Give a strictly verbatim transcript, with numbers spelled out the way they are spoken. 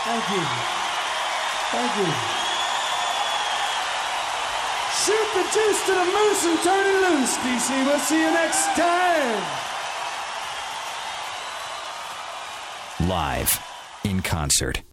Thank you. Thank you. Shoot the juice to the moose and turn it loose, D C. We'll see you next time. Live in concert.